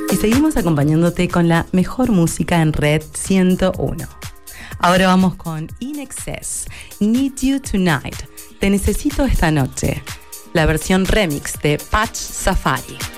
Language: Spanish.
Y seguimos acompañándote con la mejor música en Red 101. Ahora vamos con In Excess, Need You Tonight, Te Necesito Esta Noche, la versión remix de Patch Safari.